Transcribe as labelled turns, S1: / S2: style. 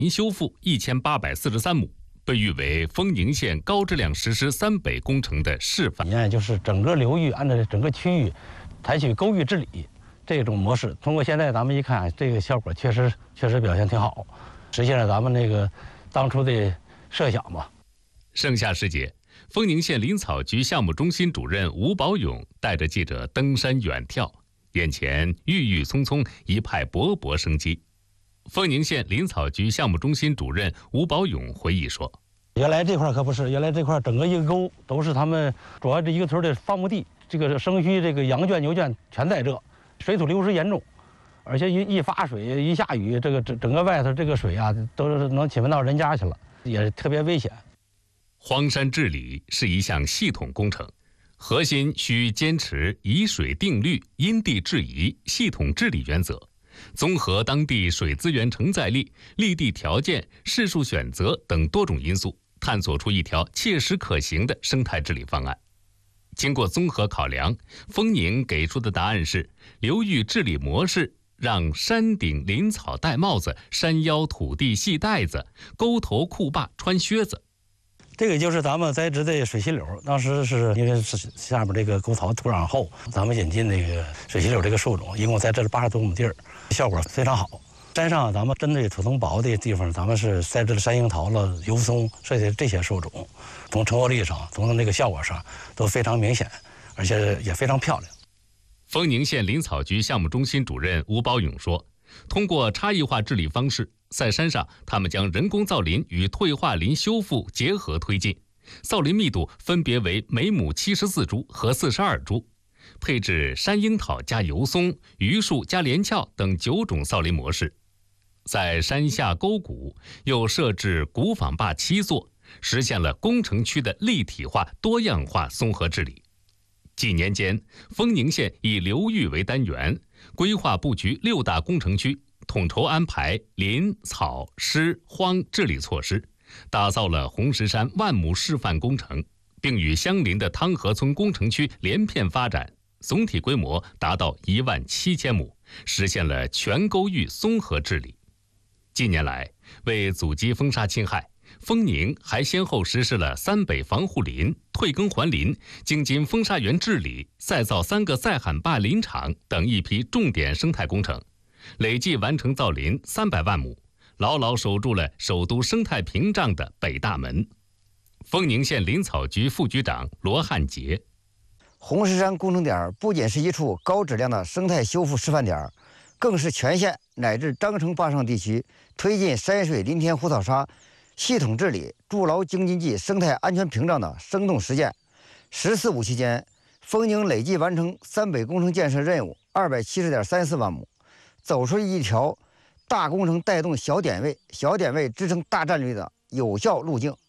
S1: 林修复1843亩，被誉为丰宁县高质量实施三北工程的示范。
S2: 就是整个流域按照整个区域采取沟域治理这种模式，通过现在咱们一看，这个效果确实表现挺好，实现了咱们那个当初的设想吧。
S1: 盛夏时节，丰宁县林草局项目中心主任吴宝勇带着记者登山远眺，眼前郁郁葱葱，一派勃勃生机。丰宁县林草局项目中心主任吴宝勇回忆说：“
S2: 原来这块可不是，原来这块整个一个沟都是他们主要这一个村的放牧地，这个生须、这个羊圈、牛圈全在这，水土流失严重，而且一发水一下雨，这个整个外头这个水啊，都是能侵犯到人家去了，也特别危险。”
S1: 荒山治理是一项系统工程，核心需坚持以水定律、因地制宜、系统治理原则，综合当地水资源承载力、立地条件、市数选择等多种因素，探索出一条切实可行的生态治理方案。经过综合考量，丰宁给出的答案是：流域治理模式让山顶林草戴帽子，山腰土地系带子，沟头库坝穿靴子。
S2: 这个就是咱们栽植的水溪柳，当时是因为是下面这个沟槽土壤厚，咱们引进那个水溪柳这个树种，一共栽植了80多亩地儿，效果非常好。山上咱们针对土层薄的地方，咱们是栽植了山樱桃了、油松这些树种，从成活率上、从那个效果上都非常明显，而且也非常漂亮。
S1: 丰宁县林草局项目中心主任吴宝勇说：“通过差异化治理方式，在山上，他们将人工造林与退化林修复结合推进，造林密度分别为每亩74株和42株，配置山樱桃加油松、榆树加连翘等9种造林模式。在山下沟谷又设置古坊坝7座，实现了工程区的立体化、多样化综合治理。几年间，丰宁县以流域为单元，规划布局6大工程区，统筹安排林、草、湿、荒治理措施，打造了红石山万亩示范工程，并与相邻的汤河村工程区连片发展，总体规模达到17000亩，实现了全沟域综合治理。近年来，为阻击风沙侵害，丰宁还先后实施了三北防护林、退耕还林、京津风沙源治理、再造3个再喊坝林场等一批重点生态工程，累计完成造林300万亩，牢牢守住了首都生态屏障的北大门。丰宁县林草局副局长罗汉杰：
S3: 红石山工程点不仅是一处高质量的生态修复示范点，更是全县乃至章程坝上地区推进山水林田湖草沙系统治理、筑牢京津冀生态安全屏障的生动实践。“14五”期间，丰宁累计完成三北工程建设任务270.34万亩，走出一条大工程带动小点位、小点位支撑大战略的有效路径。